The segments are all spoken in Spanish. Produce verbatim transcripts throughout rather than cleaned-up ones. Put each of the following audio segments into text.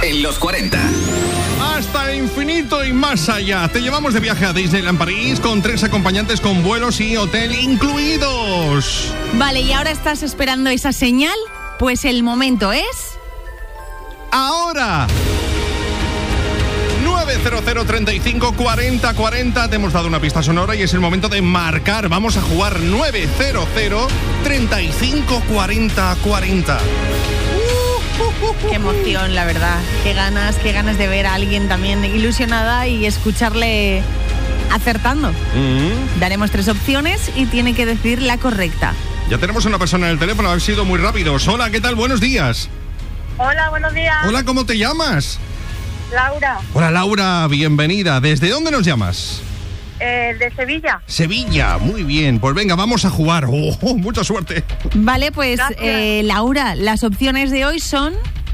en los cuarenta. Hasta el infinito y más allá. Te llevamos de viaje a Disneyland París con tres acompañantes con vuelos y hotel incluidos. Vale, ¿y ahora estás esperando esa señal? Pues el momento es... ¡ahora! nueve cero cero, treinta y cinco, cuarenta, cuarenta. Te hemos dado una pista sonora y es el momento de marcar. Vamos a jugar nueve cero cero, treinta y cinco, cuarenta, cuarenta. Qué emoción, la verdad. Qué ganas, qué ganas de ver a alguien también ilusionada y escucharle acertando. Mm-hmm. Daremos tres opciones y tiene que decir la correcta. Ya tenemos a una persona en el teléfono, han sido muy rápidos. Hola, ¿qué tal? Buenos días. Hola, buenos días. Hola, ¿cómo te llamas? Laura. Hola, Laura, bienvenida. ¿Desde dónde nos llamas? Eh, de Sevilla. Sevilla, muy bien. Pues venga, vamos a jugar. Oh, oh, mucha suerte. Vale, pues eh, Laura, las opciones de hoy son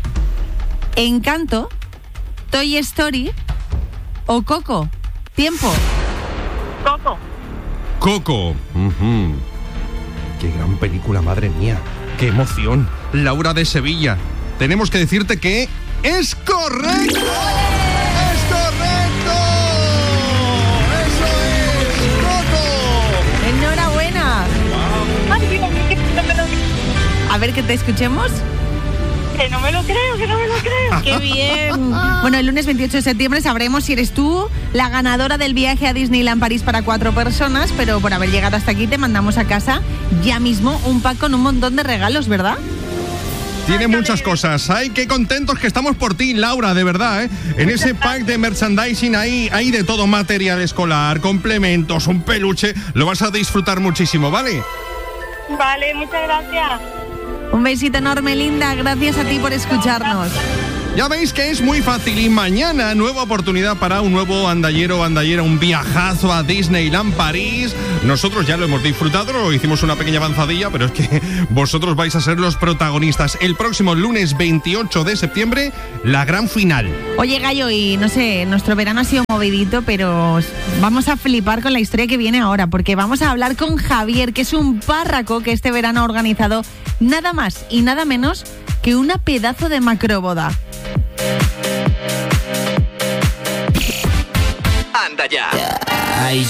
Encanto, Toy Story o Coco. Tiempo. Coco. Coco. Uh-huh. Qué gran película, madre mía. Qué emoción. Laura de Sevilla. Tenemos que decirte que es correcto. ¡Es correcto! ¡Eso es! ¡Coco! ¡Enhorabuena! Wow. Ay, Dios mío, que no me lo... A ver, que te escuchemos. Que no me lo creo, que no me lo creo. ¡Qué bien! Bueno, el lunes veintiocho de septiembre sabremos si eres tú la ganadora del viaje a Disneyland París para cuatro personas, pero por haber llegado hasta aquí te mandamos a casa ya mismo un pack con un montón de regalos, ¿verdad? Tiene muchas cosas. Ay, qué contentos que estamos por ti, Laura, de verdad, ¿eh? En ese pack de merchandising hay, hay de todo, material escolar, complementos, un peluche. Lo vas a disfrutar muchísimo, ¿vale? Vale, muchas gracias. Un besito enorme, linda. Gracias a ti por escucharnos. Ya veis que es muy fácil y mañana nueva oportunidad para un nuevo andallero o andallera, un viajazo a Disneyland París. Nosotros ya lo hemos disfrutado, hicimos una pequeña avanzadilla, pero es que vosotros vais a ser los protagonistas. El próximo lunes veintiocho de septiembre, la gran final. Oye, Gallo, y no sé, nuestro verano ha sido movidito, pero vamos a flipar con la historia que viene ahora, porque vamos a hablar con Javier, que es un párraco que este verano ha organizado nada más y nada menos que una pedazo de macroboda. Anda ya. Ay,